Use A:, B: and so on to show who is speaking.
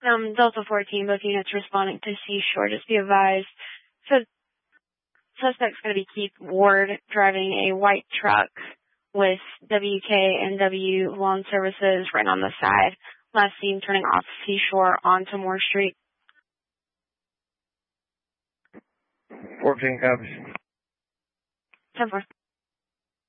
A: Delta 14, both units responding to Seashore. Just be advised. So, suspect's going to be Keith Ward driving a white truck with WK and W Lawn Services right on the side. Last seen turning off Seashore onto Moore Street.
B: 14 copies.
A: 10-4.